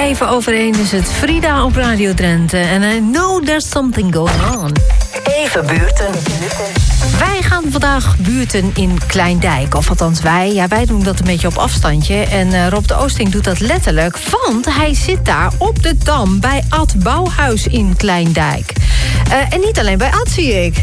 1:07 is het. Frida op Radio Drenthe. En I know there's something going on. Even buurten. Wij gaan vandaag buurten in Kleindijk. Of althans wij doen dat een beetje op afstandje. En Rob de Oosting doet dat letterlijk. Want hij zit daar op de Dam bij Ad Bouwhuis in Kleindijk. En niet alleen bij Ad, zie ik.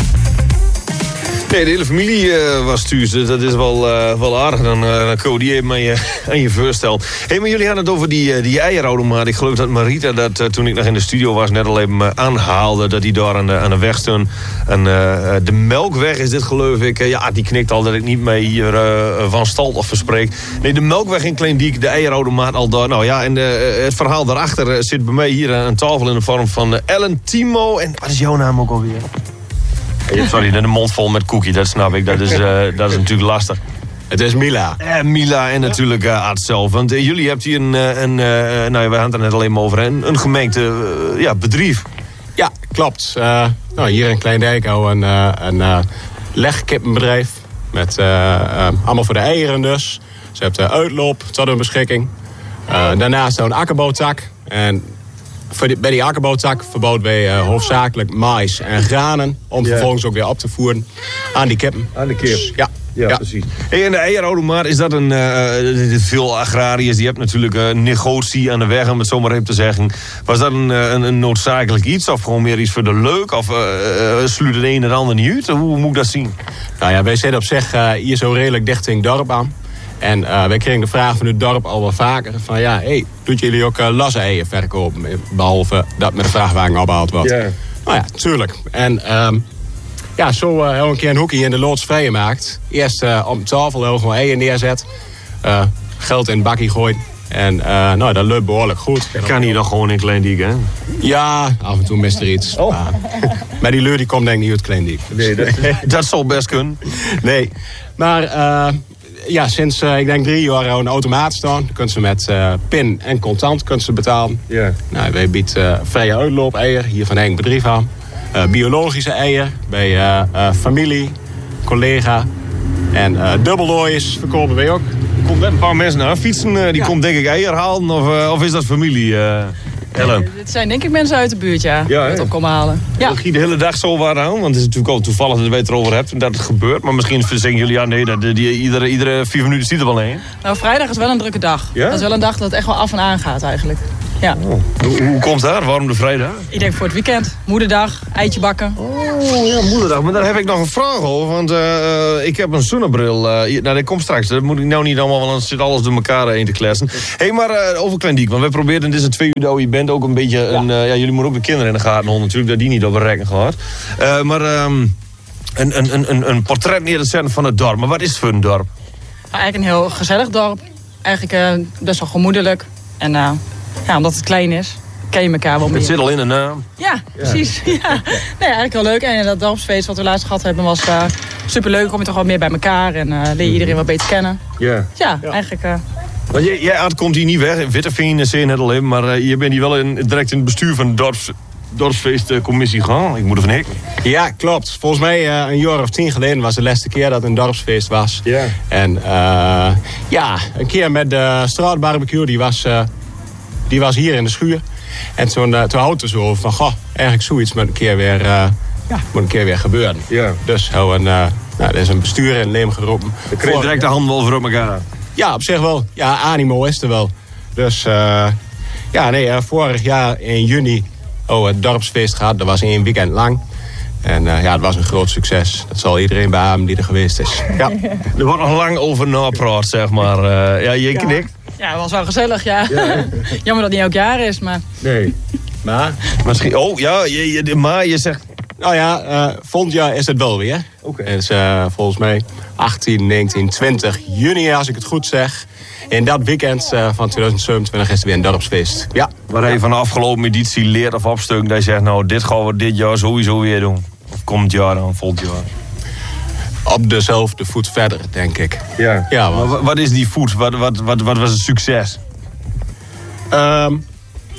Nee, de hele familie was thuis. Dus dat is wel aardig. Dan kun je die even aan je voorstellen. Hey, maar jullie hadden het over die eierautomaat. Ik geloof dat Marita dat toen ik nog in de studio was net al even aanhaalde. Dat die daar aan de weg stond. En de Melkweg is dit, geloof ik. Die knikt al dat ik niet mee hier van stal of verspreek. Nee, de Melkweg in Kleindijk, de eierautomaat al daar. Nou ja, en het verhaal daarachter zit bij mij hier aan tafel in de vorm van Ellen Timo. En wat is jouw naam ook alweer? Sorry, de mond vol met cookie, dat snap ik. Dat is natuurlijk lastig. Het is Mila. Mila en natuurlijk Ad zelf. Want jullie hebben hier we hadden het er net alleen maar over, een gemengde bedrijf. Ja, klopt. Hier in Kleindijk houden we een legkippenbedrijf. Met allemaal voor de eieren dus. Ze hebben uitloop tot hun beschikking. Daarnaast een akkerbouwtak. En bij die akkerbouwtak verbouwden wij hoofdzakelijk mais en granen. Om vervolgens ook weer op te voeren aan die kippen. Aan de kip. Dus, ja, precies. Hey, en de eierautomaat, is dat veel agrariërs, die hebben natuurlijk een negotie aan de weg, om het zo maar even te zeggen. Was dat een noodzakelijk iets, of gewoon meer iets voor de leuk? Of sluit het een en het ander niet uit? Hoe moet ik dat zien? Nou ja, wij zitten op zich hier zo redelijk dicht in het dorp aan. En wij kregen de vraag van het dorp al wel vaker. Van doet jullie ook lassen-eieren verkopen? Behalve dat met de vrachtwagen opgehaald wordt. Yeah. Nou ja, tuurlijk. En zo hebben we een keer een hoekje in de loods vrijgemaakt. Eerst op tafel heel gewoon eieren neerzet. Geld in het bakkie gooien. En dat lukt behoorlijk goed. Dat kan hier dan gewoon in Kleindijk, hè? Ja, af en toe mist er iets. Oh. Maar die leur die komt denk ik niet uit Kleindijk. Nee, dat zal best kunnen. Nee, maar... sinds ik denk 3 jaar een automaat staan. Kunnen ze met pin en contant betalen. Yeah. Nou, wij bieden vrije uitloop eier hier van eigen bedrijf aan. Biologische eier bij familie, collega. En dubbellooiers verkopen wij ook. Komt net een paar mensen naar fietsen, die komt denk ik eier halen. Of is dat familie, Ellen? Dit zijn denk ik mensen uit de buurt, dat opkomen halen. Ja. Dat giet de hele dag zo waar aan, want het is natuurlijk al toevallig dat we het erover hebben en dat het gebeurt. Maar misschien zeggen jullie, dat iedere 4 minuten ziet er wel een. Nou, vrijdag is wel een drukke dag. Ja? Dat is wel een dag dat het echt wel af en aan gaat eigenlijk. Ja. Oh. Hoe komt dat? Waarom de vrijdag? Ik denk voor het weekend. Moederdag, eitje bakken. Oh ja, moederdag. Maar daar heb ik nog een vraag over. Want ik heb een zonnebril. Dat komt straks. Dat moet ik nou niet allemaal, want dan zit alles door elkaar heen te kletsen. Hé, maar over Kleindijk. Want wij proberen, dit is een 2 uur dat je bent, ook een beetje... jullie moeten ook de kinderen in de gaten houden natuurlijk. Dat die niet op een rekken gehad. Een portret neer te zetten van het dorp. Maar wat is het voor een dorp? Eigenlijk een heel gezellig dorp. Eigenlijk best wel gemoedelijk. En omdat het klein is, ken je elkaar wel meer. Het zit al in de naam. Ja, precies. Ja. Nee, eigenlijk wel leuk. En dat dorpsfeest wat we laatst gehad hebben was superleuk. Kom je toch wel meer bij elkaar en leer je iedereen wat beter kennen. Ja. Ja, eigenlijk... Want jij komt hier niet weg. Witteveen zei je net al even, maar je bent hier wel direct in het bestuur van de dorpsfeestcommissie gaan. Ik moet ervan hikken. Ja, klopt. Volgens mij een jaar of 10 geleden was de laatste keer dat een dorpsfeest was. Ja. En een keer met de straatbarbecue, die was hier in de schuur. En toen houden we zo over van, eigenlijk zoiets moet een keer weer gebeuren. Ja. Dus er is een bestuur in het leven geroepen. Dan kreeg je direct de handen wel voor op elkaar. Ja, op zich wel. Ja, animo is er wel. Dus vorig jaar in juni het dorpsfeest gehad. Dat was 1 weekend lang. En het was een groot succes. Dat zal iedereen beamen die er geweest is. Ja. Er wordt nog lang over napraat, zeg maar. Je knikt. Ja, het was wel gezellig, ja. Jammer dat het niet elk jaar is, maar... Nee. Maar? Misschien... maar je zegt... Nou ja, volgend jaar is het wel weer. Oké. Het is volgens mij 18, 19, 20 juni, als ik het goed zeg. In dat weekend van 2027 is er weer een dorpsfeest. Ja. Waar je van de afgelopen editie leert of opstuk dat je zegt, nou, dit gaan we dit jaar sowieso weer doen. Of komend jaar dan, volgend jaar. Op dezelfde voet verder, denk ik. Ja. Maar wat is die voet? Wat was het succes?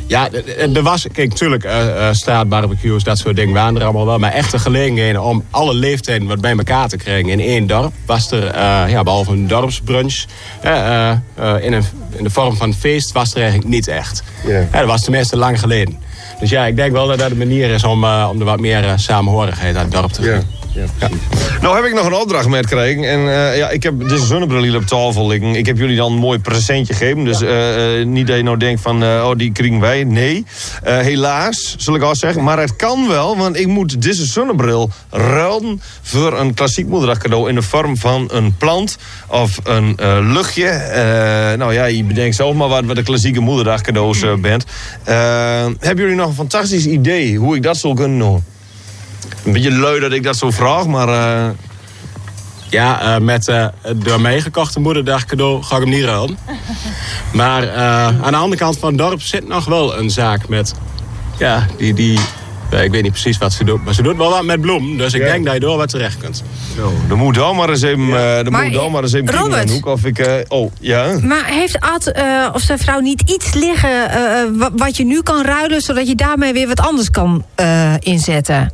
Ja, er was, kijk, natuurlijk, straatbarbecues, dat soort dingen waren er allemaal wel. Maar echte gelegenheden om alle leeftijden wat bij elkaar te krijgen in één dorp, was er, behalve een dorpsbrunch, in de vorm van een feest, was er eigenlijk niet echt. Ja. Dat was tenminste lang geleden. Dus ja, ik denk wel dat dat een manier is om er wat meer samenhorigheid aan het dorp te geven. Ja, precies. Nou heb ik nog een opdracht met gekregen. En ik heb deze zonnebril hier op tafel liggen. Ik heb jullie dan een mooi presentje gegeven. Dus niet dat je nou denkt van, die krijgen wij. Nee, helaas, zal ik al zeggen. Maar het kan wel, want ik moet deze zonnebril ruilen voor een klassiek moederdag cadeau in de vorm van een plant of een luchtje. Je bedenkt zelf maar wat de klassieke moederdag cadeaus bent. Hebben jullie nog een fantastisch idee hoe ik dat zal kunnen doen? Een beetje lui dat ik dat zo vraag, maar... Met door mij gekochte moederdag cadeau ga ik hem niet ruilen. Maar aan de andere kant van het dorp zit nog wel een zaak met... Ja, ik weet niet precies wat ze doet, maar ze doet wel wat met bloem. Dus ik denk dat je door wat terecht kunt. Dan moet dan maar eens even Robert, hoek of ik... Maar heeft Ad of zijn vrouw niet iets liggen wat je nu kan ruilen, zodat je daarmee weer wat anders kan inzetten?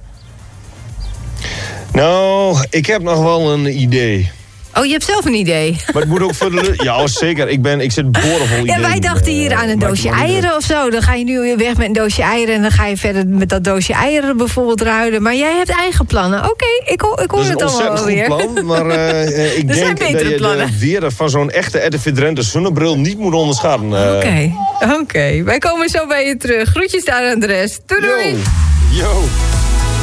Nou, ik heb nog wel een idee. Oh, je hebt zelf een idee? Maar het moet ook voor de... Ja, zeker. Ik zit boordevol ideeën. Ja, wij dachten hier aan een doosje eieren of zo. Dan ga je nu weer weg met een doosje eieren en dan ga je verder met dat doosje eieren bijvoorbeeld ruilen. Maar jij hebt eigen plannen. Oké, ik hoor het allemaal wel weer. Dat is een ontzettend goed plan, maar ik denk dat je de weer van zo'n echte RTV Drenthe zonnebril niet moet onderschatten. Oké. Wij komen zo bij je terug. Groetjes daar aan de rest. Doei. Yo.